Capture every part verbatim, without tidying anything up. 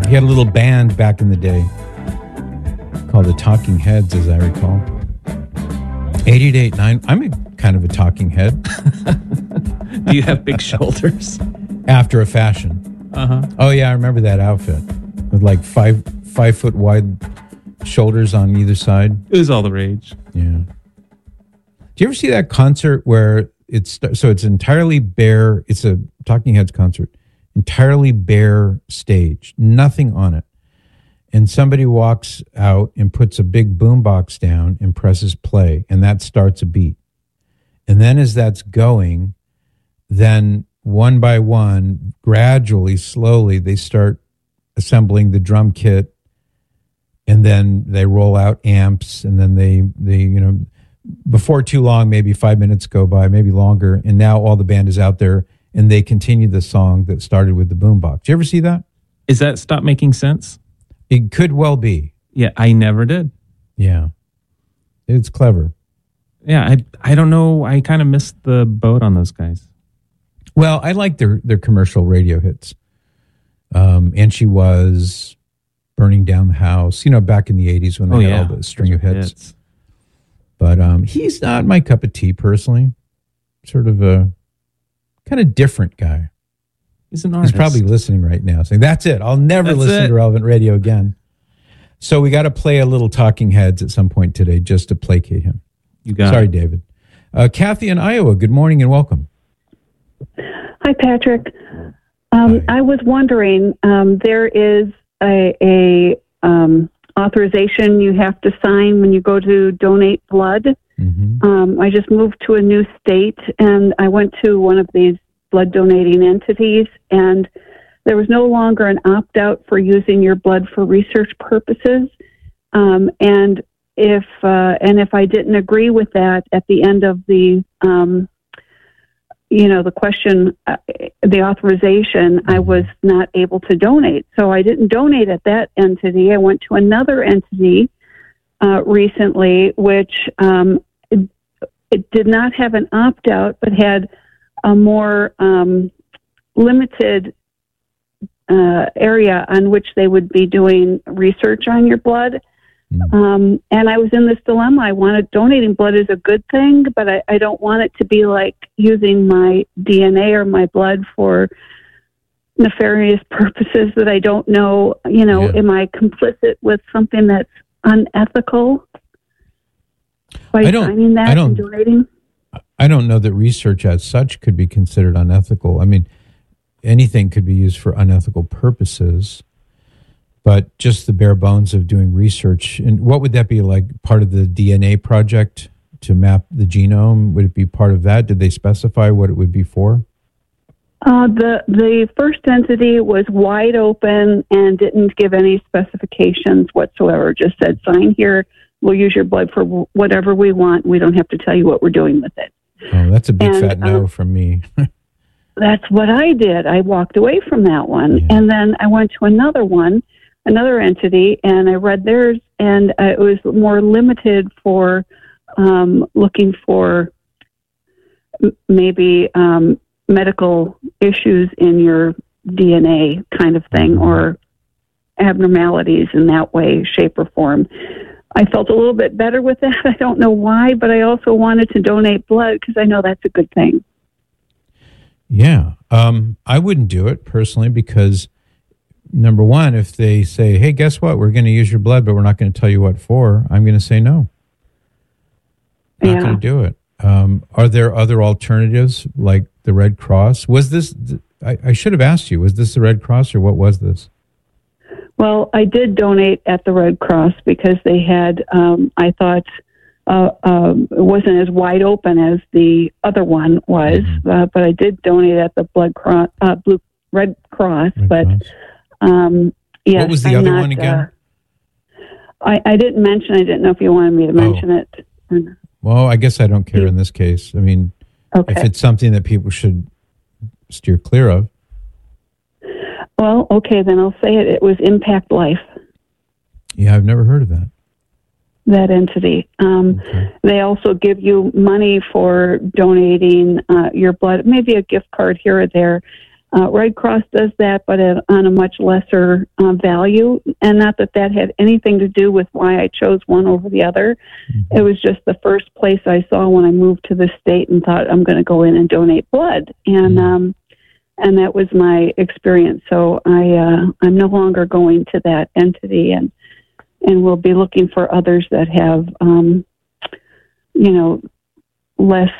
He had a little band back in the day called the Talking Heads, as I recall. eighty-eight point nine. I'm a kind of a talking head. Do you have big shoulders? After a fashion. Uh-huh. Oh, yeah, I remember that outfit. With like five five foot wide shoulders on either side. It was all the rage. Yeah. Do you ever see that concert where it's, so it's entirely bare, it's a Talking Heads concert, entirely bare stage, nothing on it. And somebody walks out and puts a big boombox down and presses play, and that starts a beat. And then as that's going, then one by one, gradually, slowly, they start assembling the drum kit, and then they roll out amps, and then they, they, you know, before too long, maybe five minutes go by, maybe longer, and now all the band is out there, and they continue the song that started with the boombox. Do you ever see that? Is that Stop Making Sense? It could well be. Yeah, I never did. Yeah. It's clever. Yeah, I I don't know. I kind of missed the boat on those guys. Well, I like their, their commercial radio hits. Um, and She Was, Burning Down the House, you know, back in the eighties when they oh, had yeah. all the string of hits. hits. But um, he's not my cup of tea, personally. Sort of a kind of different guy. He's an artist. He's probably listening right now saying, that's it. I'll never That's listen it. to Relevant Radio again. So we got to play a little Talking Heads at some point today just to placate him. You got Sorry, it. David. Uh, Kathy in Iowa, good morning and welcome. Hi, Patrick. Um, Hi. I was wondering, um, there is a, a um, authorization you have to sign when you go to donate blood. Mm-hmm. Um, I just moved to a new state, and I went to one of these blood donating entities, and there was no longer an opt-out for using your blood for research purposes. Um, and if uh, and if I didn't agree with that at the end of the um, you know, the question, uh, the authorization, I was not able to donate. So I didn't donate at that entity. I went to another entity uh, recently, which um, it, it did not have an opt-out, but had a more um, limited uh, area on which they would be doing research on your blood. Um, and I was in this dilemma. I wanted donating blood is a good thing, but I, I don't want it to be like using my D N A or my blood for nefarious purposes that I don't know. You know, Yeah. am I complicit with something that's unethical by I don't- signing that I don't- and donating? I don't know that research as such could be considered unethical. I mean, anything could be used for unethical purposes, but just the bare bones of doing research. And what would that be like? Part of the D N A project to map the genome? Would it be part of that? Did they specify what it would be for? Uh, the the first entity was wide open and didn't give any specifications whatsoever. Just said, sign here. We'll use your blood for whatever we want. We don't have to tell you what we're doing with it. Oh, that's a big And, fat no um, from me. That's what I did. I walked away from that one. Yeah. And then I went to another one, another entity, and I read theirs, and uh, it was more limited for um, looking for m- maybe um, medical issues in your D N A kind of thing, or abnormalities in that way, shape, or form. I felt a little bit better with that. I don't know why, but I also wanted to donate blood because I know that's a good thing. Yeah. Um, I wouldn't do it personally because, number one, if they say, hey, guess what? We're going to use your blood, but we're not going to tell you what for, I'm going to say no. Not Yeah. going to do it. Um, are there other alternatives like the Red Cross? Was this, I, I should have asked you, was this the Red Cross or what was this? Well, I did donate at the Red Cross because they had, um, I thought, uh, um, it wasn't as wide open as the other one was, Mm-hmm. uh, but I did donate at the Blood Cross, uh, Blue Red Cross. Red but Cross. um, yes, What was the I'm other not, one again? Uh, I, I didn't mention. I didn't know if you wanted me to mention it. Well, I guess I don't care in this case. I mean, Okay. if it's something that people should steer clear of. Well, okay, then I'll say it. It was Impact Life, Yeah, I've never heard of that. that entity. Um, Okay. They also give you money for donating uh, your blood, maybe a gift card here or there. Uh, Red Cross does that, but at, on a much lesser uh, value. And not that that had anything to do with why I chose one over the other. Mm-hmm. It was just the first place I saw when I moved to the state and thought, I'm going to go in and donate blood. And mm-hmm. um, and that was my experience. So I uh, I'm no longer going to that entity, and and we'll be looking for others that have, um, you know, less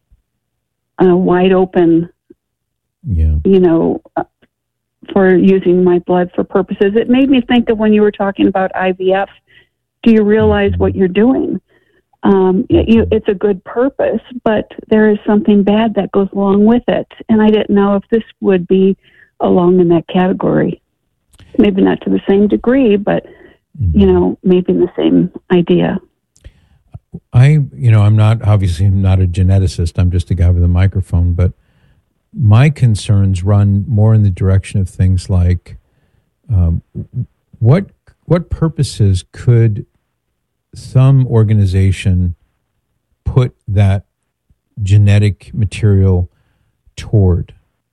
uh, wide open. Yeah. You know, uh, for using my blood for purposes. It made me think of when you were talking about I V F. Do you realize what you're doing? Um, you, it's a good purpose, but there is something bad that goes along with it. And I didn't know if this would be along in that category. Maybe not to the same degree, but, mm-hmm. you know, maybe in the same idea. I, you know, I'm not, obviously I'm not a geneticist. I'm just a guy with a microphone, but my concerns run more in the direction of things like um, what what purposes could some organization put that genetic material toward?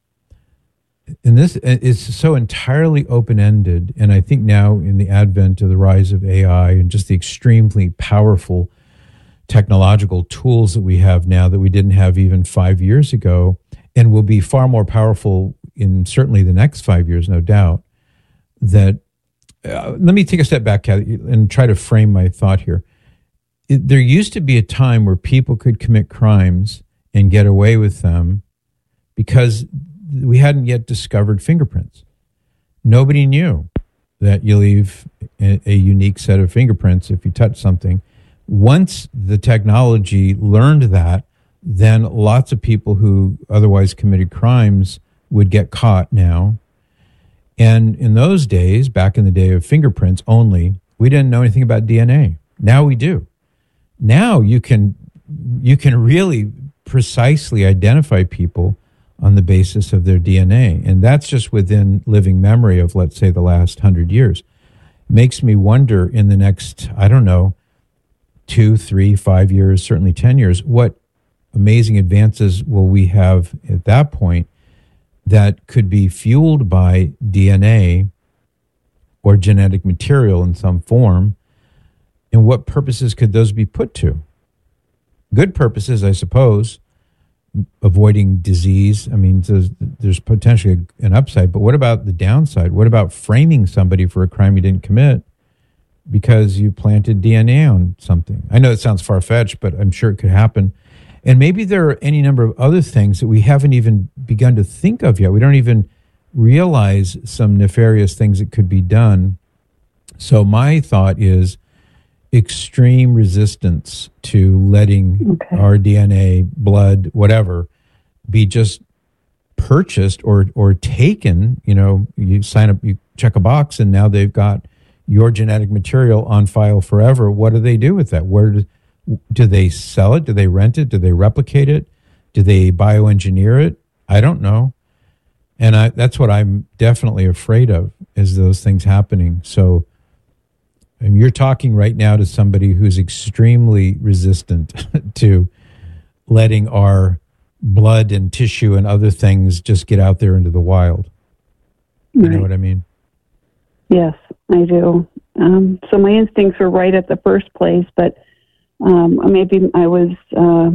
And this is so entirely open-ended, and I think now in the advent of the rise of A I and just the extremely powerful technological tools that we have now that we didn't have even five years ago, and will be far more powerful in certainly the next five years, no doubt, that, uh, let me take a step back, Kathy, and try to frame my thought here. It, there used to be a time where people could commit crimes and get away with them because we hadn't yet discovered fingerprints. Nobody knew that you leave a, a unique set of fingerprints if you touch something. Once the technology learned that, then lots of people who otherwise committed crimes would get caught now. And in those days, back in the day of fingerprints only, we didn't know anything about D N A. Now we do. Now you can you can really precisely identify people on the basis of their D N A. And that's just within living memory of, let's say, the last hundred years. Makes me wonder in the next, I don't know, two, three, five years, certainly ten years, what amazing advances will we have at that point that could be fueled by D N A or genetic material in some form, and what purposes could those be put to? Good purposes, I suppose, avoiding disease. I mean, there's, there's potentially an upside, but what about the downside? What about framing somebody for a crime you didn't commit because you planted D N A on something? I know it sounds far-fetched, but I'm sure it could happen. And maybe there are any number of other things that we haven't even begun to think of yet. We don't even realize some nefarious things that could be done. So my thought is extreme resistance to letting okay. our D N A, blood, whatever, be just purchased or or taken. You know, you sign up, you check a box, and now they've got your genetic material on file forever. What do they do with that? Where do Do they sell it? Do they rent it? Do they replicate it? Do they bioengineer it? I don't know. And I, that's what I'm definitely afraid of, is those things happening. So and you're talking right now to somebody who's extremely resistant to letting our blood and tissue and other things just get out there into the wild. You right. know what I mean? Yes, I do. Um, so my instincts were right at the first place, but Um, maybe I was uh,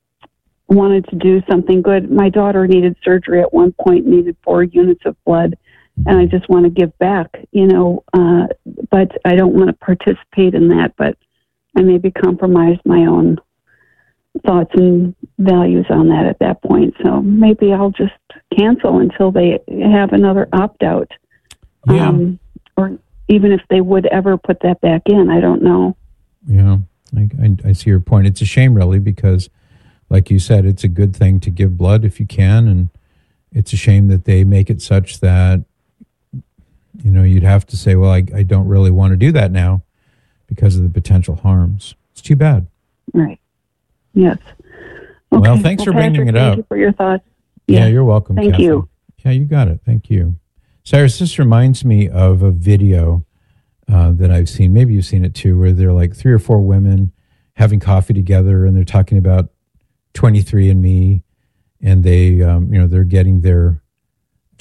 wanted to do something good. My daughter needed surgery at one point, needed four units of blood, and I just want to give back, you know, uh, but I don't want to participate in that, but I maybe compromise my own thoughts and values on that at that point. So maybe I'll just cancel until they have another opt-out. Yeah. Um, or even if they would ever put that back in, I don't know. Yeah. I, I, I see your point. It's a shame, really, because, like you said, it's a good thing to give blood if you can, and it's a shame that they make it such that, you know, you'd have to say, well, I, I don't really want to do that now because of the potential harms. It's too bad. Right. Yes. Okay. Well, thanks well, for bringing Patrick, it up. Thank you for your thoughts. Yeah, yeah you're welcome, Thank Kathy. you. Yeah, you got it. Thank you. Cyrus, this reminds me of a video uh, that I've seen. Maybe you've seen it too, where they're like three or four women having coffee together, and they're talking about twenty-three and me, and they, um, you know, they're getting their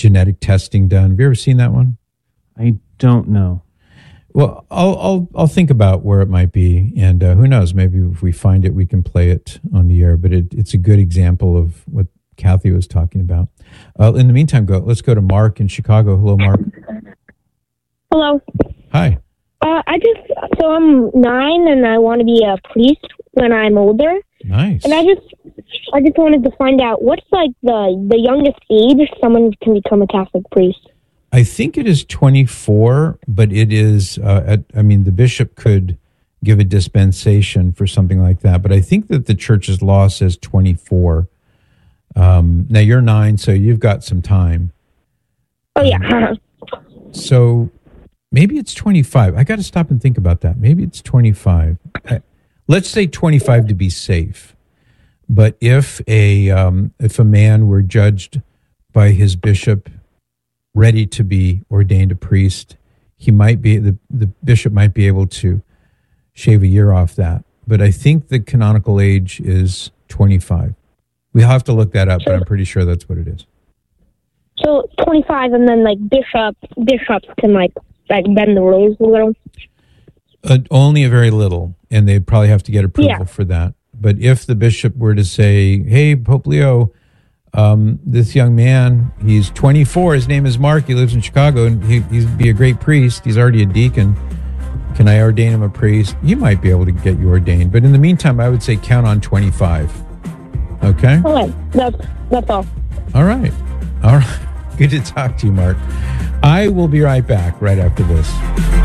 genetic testing done. Have you ever seen that one? I don't know. Well, I'll I'll I'll think about where it might be, and uh, who knows? Maybe if we find it, we can play it on the air. But it, it's a good example of what Kathy was talking about. Uh, in the meantime, go. Let's go to Mark in Chicago. Hello, Mark. Hello. Hi. Uh, I just so I'm nine and I want to be a priest when I'm older. Nice. And I just I just wanted to find out what's like the the youngest age someone can become a Catholic priest. I think it is twenty-four, but it is, uh, at, I mean, the bishop could give a dispensation for something like that, but I think that the church's law says twenty-four. Um, now, you're nine, so you've got some time. Oh, yeah. So maybe it's twenty-five. I got to stop and think about that. Maybe it's twenty-five. Uh, let's say twenty-five to be safe. But if a um, if a man were judged by his bishop ready to be ordained a priest, he might be the, the bishop might be able to shave a year off that. But I think the canonical age is twenty-five. We'll have to look that up, but I'm pretty sure that's what it is. So twenty-five, and then like bishop bishops can like like bend the rules a little. Uh, only a very little, and they'd probably have to get approval Yeah. for that. But if the bishop were to say, "Hey, Pope Leo, Um, this young man, he's twenty-four. His name is Mark. He lives in Chicago, and he, he'd be a great priest. He's already a deacon. Can I ordain him a priest?" He might be able to get you ordained. But in the meantime, I would say count on twenty-five. Okay? Okay, that's that's all. All right. All right. Good to talk to you, Mark. I will be right back right after this.